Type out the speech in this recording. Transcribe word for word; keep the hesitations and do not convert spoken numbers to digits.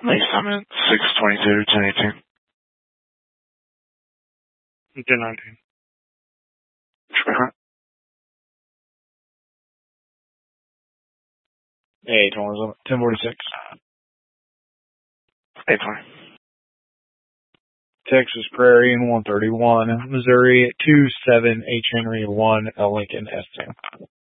Nice, I'm in six twenty-two, ten eighteen. ten nineteen. Sure. Hey, ten forty-six. eight twenty. Texas Prairie in one thirty-one. Missouri at two seven H Henry one L Lincoln S ten.